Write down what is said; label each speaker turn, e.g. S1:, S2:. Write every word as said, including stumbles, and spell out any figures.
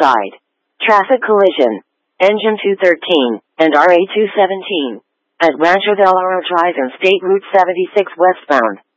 S1: side. Traffic collision. Engine two thirteen and R A two seventeen at Rancho Del Oro Drive and State Route seventy-six westbound.